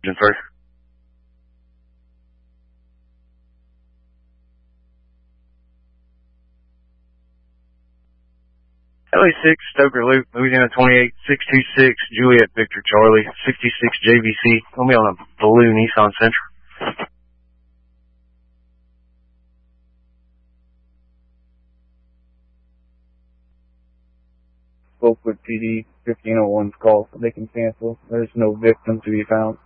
first. LA6, Stoker Loop, Louisiana 28, 626, Juliet Victor Charlie, 66 JVC. Gonna be on a blue Nissan Sentra. Spoke with PD 1501's call, so they can cancel. There's no victim to be found.